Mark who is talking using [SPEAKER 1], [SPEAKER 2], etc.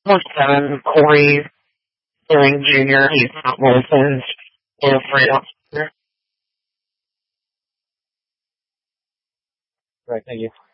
[SPEAKER 1] Number 7, Corey Billings Jr. He's not licensed. Or a freight officer.
[SPEAKER 2] Right, thank you.